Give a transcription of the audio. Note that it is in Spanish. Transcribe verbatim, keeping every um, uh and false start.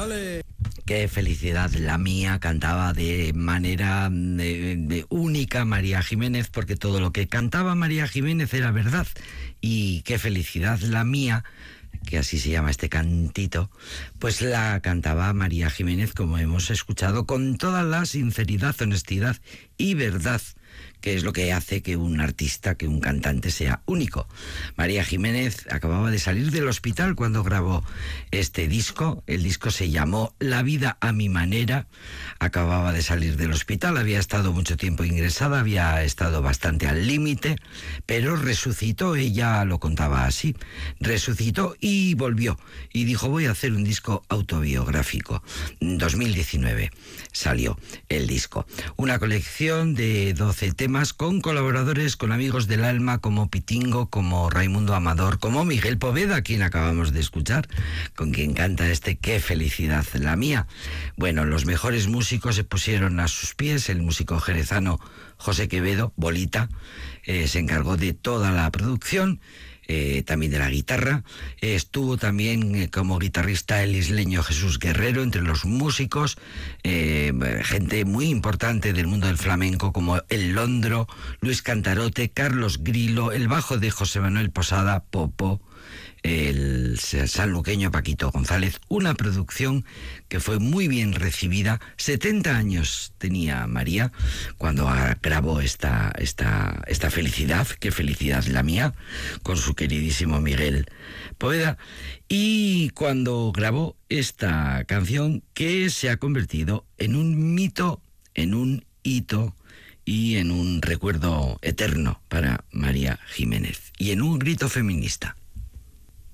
Ale. Qué felicidad la mía, cantaba de manera de, de única María Jiménez, porque todo lo que cantaba María Jiménez era verdad. Y qué felicidad la mía, que así se llama este cantito, pues la cantaba María Jiménez, como hemos escuchado, con toda la sinceridad, honestidad y verdad, que es lo que hace que un artista, que un cantante sea único. María Jiménez acababa de salir del hospital cuando grabó este disco. El disco se llamó La vida a mi manera. Acababa de salir del hospital, había estado mucho tiempo ingresada, había estado bastante al límite, pero resucitó, ella lo contaba así, resucitó y volvió, y dijo: voy a hacer un disco autobiográfico. dos mil diecinueve salió el disco, una colección de doce temas con colaboradores, con amigos del alma como Pitingo, como Raimundo Amador, como Miguel Poveda, quien acabamos de escuchar, con quien canta este Qué felicidad la mía. Bueno, los mejores músicos se pusieron a sus pies. El músico jerezano José Quevedo, Bolita, eh, se encargó de toda la producción, Eh, también de la guitarra. Eh, estuvo también eh, como guitarrista el isleño Jesús Guerrero entre los músicos, eh, gente muy importante del mundo del flamenco como El Londro, Luis Cantarote, Carlos Grilo, el bajo de José Manuel Posada, Popo, el sanluqueño Paquito González. Una producción que fue muy bien recibida. setenta años tenía María cuando grabó esta, esta, esta felicidad, qué felicidad la mía, con su queridísimo Miguel Poveda, y cuando grabó esta canción que se ha convertido en un mito, en un hito y en un recuerdo eterno para María Jiménez, y en un grito feminista.